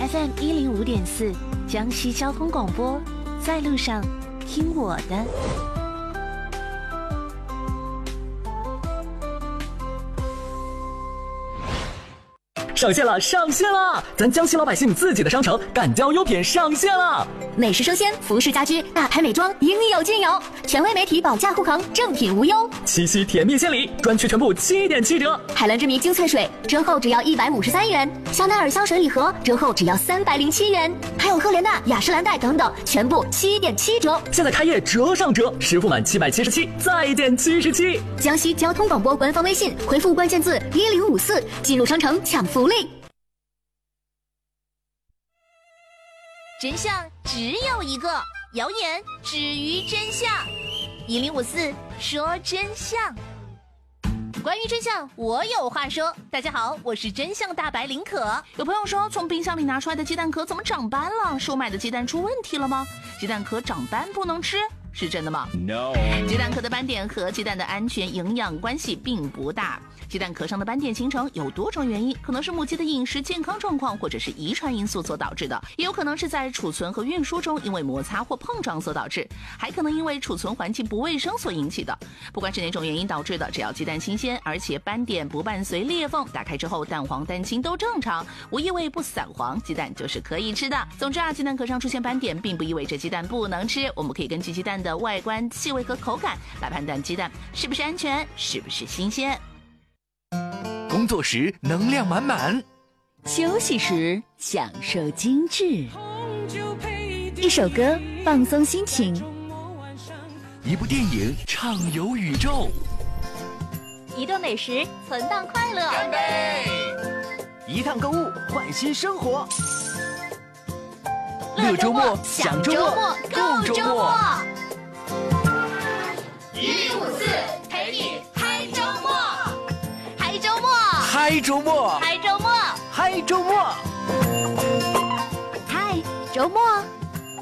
FM 105.4，江西交通广播，在路上听我的。 上线了，上线了！咱江西老百姓自己的商城敢交优品上线了， 美食生鲜、服饰家居、大牌美妆应有尽有，权威媒体保价护航，正品无忧。 七夕甜蜜献礼，专区全部7.7折。 海蓝之谜精粹水折后只要153元，香奈儿香水礼盒折后只要307元，还有赫莲娜、雅诗兰黛等等，全部7.7折。 现在开业折上折，实付满777再减77。 江西交通广播官方微信回复关键字1054，进入商城抢福利。 真相只有一个，谣言止于真相。1054说真相。关于真相，我有话说。大家好，我是真相大白林可。有朋友说，从冰箱里拿出来的鸡蛋壳怎么长斑了？收买的鸡蛋出问题了吗？鸡蛋壳长斑不能吃，是真的吗 ？No。鸡蛋壳的斑点和鸡蛋的安全营养关系并不大。鸡蛋壳上的斑点形成有多种原因，可能是母鸡的饮食健康状况，或者是遗传因素所导致的，也有可能是在储存和运输中因为摩擦或碰撞所导致，还可能因为储存环境不卫生所引起的。不管是哪种原因导致的，只要鸡蛋新鲜，而且斑点不伴随裂缝，打开之后蛋黄蛋清都正常，无异味不散黄，鸡蛋就是可以吃的。总之啊，鸡蛋壳上出现斑点并不意味着鸡蛋不能吃，我们可以根据鸡蛋的外观、气味和口感来判断鸡蛋是不是安全，是不是新鲜。 工作时能量满满， 休息时享受精致，一首歌放松心情， 一部电影畅游宇宙， 一顿美食存档快乐， 干杯！ 一趟购物换新生活， 乐周末，享周末，够周末。1054陪你嗨周末，嗨周末， 嗨周末， 嗨周末， 嗨周末， 嗨，周末。